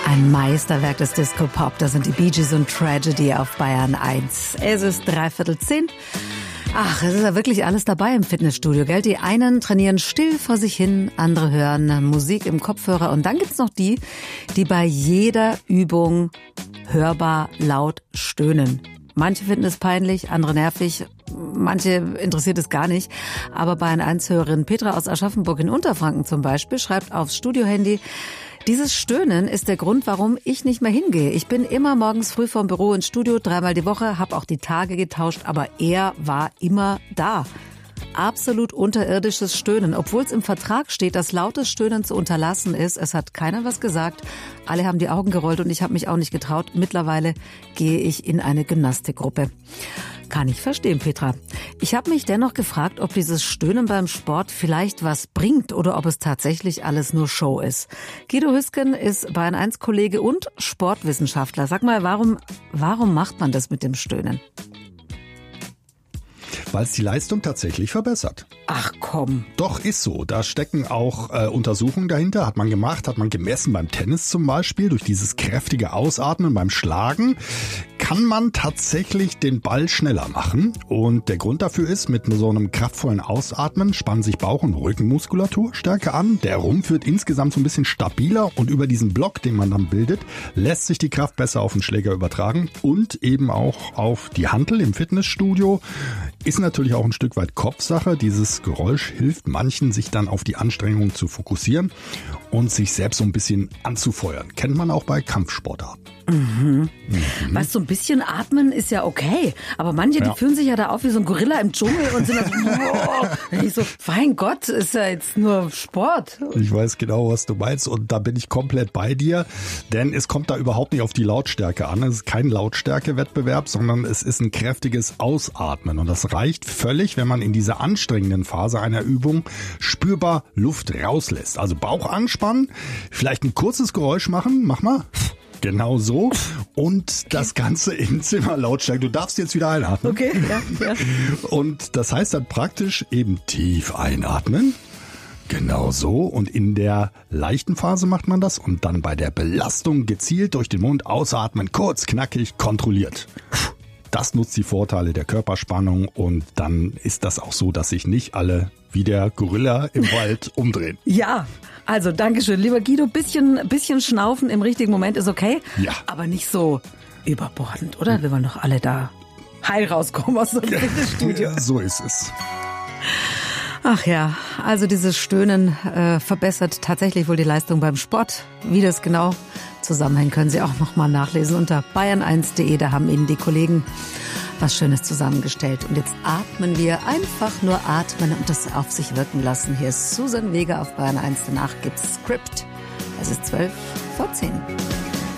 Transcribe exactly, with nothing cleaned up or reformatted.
Ein Meisterwerk des Disco-Pop, das sind die Bee Gees und Tragedy auf Bayern eins. Es ist dreiviertel zehn. Ach, es ist ja wirklich alles dabei im Fitnessstudio, gell? Die einen trainieren still vor sich hin, andere hören Musik im Kopfhörer und dann gibt's noch die, die bei jeder Übung hörbar laut stöhnen. Manche finden es peinlich, andere nervig, manche interessiert es gar nicht. Aber Bayern eins-Hörerin Petra aus Aschaffenburg in Unterfranken zum Beispiel schreibt aufs Studiohandy: Dieses Stöhnen ist der Grund, warum ich nicht mehr hingehe. Ich bin immer morgens früh vom Büro ins Studio, dreimal die Woche, habe auch die Tage getauscht, aber er war immer da. Absolut unterirdisches Stöhnen, obwohl es im Vertrag steht, dass lautes Stöhnen zu unterlassen ist. Es hat keiner was gesagt. Alle haben die Augen gerollt und ich habe mich auch nicht getraut. Mittlerweile gehe ich in eine Gymnastikgruppe. Kann ich verstehen, Petra. Ich habe mich dennoch gefragt, ob dieses Stöhnen beim Sport vielleicht was bringt oder ob es tatsächlich alles nur Show ist. Guido Hüsken ist Bayern eins Kollege und Sportwissenschaftler. Sag mal, warum, warum macht man das mit dem Stöhnen? Weil es die Leistung tatsächlich verbessert. Ach komm. Doch, ist so. Da stecken auch äh, Untersuchungen dahinter. Hat man gemacht, hat man gemessen beim Tennis zum Beispiel. Durch dieses kräftige Ausatmen beim Schlagen kann man tatsächlich den Ball schneller machen. Und der Grund dafür ist, mit so einem kraftvollen Ausatmen spannen sich Bauch- und Rückenmuskulatur stärker an. Der Rumpf wird insgesamt so ein bisschen stabiler und über diesen Block, den man dann bildet, lässt sich die Kraft besser auf den Schläger übertragen und eben auch auf die Hantel im Fitnessstudio. Ist natürlich auch ein Stück weit Kopfsache. Dieses Geräusch hilft manchen, sich dann auf die Anstrengung zu fokussieren und sich selbst so ein bisschen anzufeuern. Kennt man auch bei Kampfsportarten. Mhm. Mhm. Weißt du, so ein bisschen atmen ist ja okay, aber manche, ja. die fühlen sich ja da auf wie so ein Gorilla im Dschungel und sind dann so, wow. Ich so, mein Gott, ist ja jetzt nur Sport. Ich weiß genau, was du meinst und da bin ich komplett bei dir, denn es kommt da überhaupt nicht auf die Lautstärke an. Es ist kein Lautstärkewettbewerb, sondern es ist ein kräftiges Ausatmen und das reicht völlig, wenn man in dieser anstrengenden Phase einer Übung spürbar Luft rauslässt. Also Bauch anspannen, vielleicht ein kurzes Geräusch machen, mach mal. Genau so. Und das Ganze in Zimmerlautstärke. Du darfst jetzt wieder einatmen. Okay, ja, ja. Und das heißt dann praktisch eben tief einatmen. Genau so. Und in der leichten Phase macht man das. Und dann bei der Belastung gezielt durch den Mund ausatmen. Kurz, knackig, kontrolliert. Das nutzt die Vorteile der Körperspannung. Und dann ist das auch so, dass sich nicht alle wie der Gorilla im Wald umdrehen. Ja. Also, Dankeschön. Lieber Guido, bisschen, bisschen schnaufen im richtigen Moment ist okay. Ja. Aber nicht so überbordend, oder? Wir wollen doch alle da heil rauskommen aus dem Fitnessstudio. Ja, so ist es. Ach ja, also dieses Stöhnen äh, verbessert tatsächlich wohl die Leistung beim Sport. Wie das genau zusammenhängt, können Sie auch nochmal nachlesen unter bayern eins punkt de. Da haben Ihnen die Kollegen was Schönes zusammengestellt. Und jetzt atmen wir, einfach nur atmen und das auf sich wirken lassen. Hier ist Susan Vega auf Bayern eins. Danach gibt's Script. Es ist zwölf vor zehn.